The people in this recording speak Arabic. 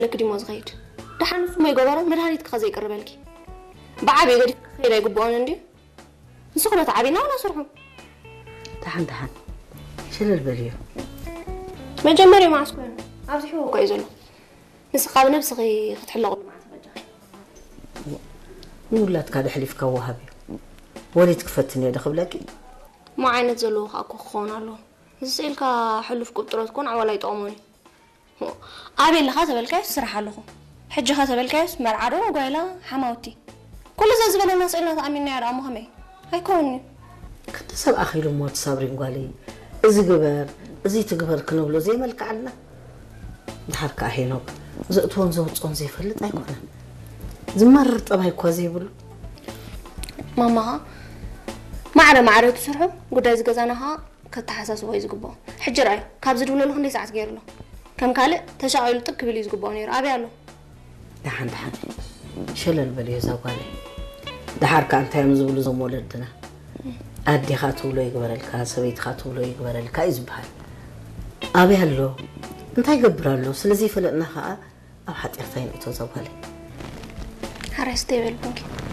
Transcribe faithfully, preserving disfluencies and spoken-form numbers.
لك دي مزغيد دحان ما يقبرن مدهانيت كخزي يقربلكي بعبي غير خير يقبون عندي نسخنا تعبينا ولا صرحوا دحان دحان شل البليو ما جمري مع سكون عاوز يحوق يزلو نسقى بنفسي تحلق مع تفجر نولات كاد حليف كوهبي وليت كفتني يا دخبلكي ما عينت زلو اكو خون الله زيلك حلف قطرات كون ولا يطعموني ابي اللي خاطب الكاس سرح له حج خاطب الكاس مرعرو وقايله حماوتي كل زازبنا الناس إلنا تأميني على مهمي هيكوني كنت سب أخي لموت صابرين قالي إزي قبر إزي تقبر كنولو زي ملك عنا نحرك أحينوك زقتون زوجون زي فلت أيكونا زمرت أبا هيكوا زي بلو ماما معنا معنا تسرحو قد إزي قزانها كتحساس ويزي قبو حج رأي كابزد ولا لهم دي ساعت غير له كم كالي تشاعل تك بليز قبو نير أبي له دحان دحان شلل البليو زاقالي دحار كان تايم زبلو زم ولدنا أدي خاتولو يقبل الكا سبيت خاتولو يقبل الكا يزبحل أبي هلو انتي قبرالو سلزي فلقنا خاء أو حتى يختين إتو زوالي هرستي بالبنكي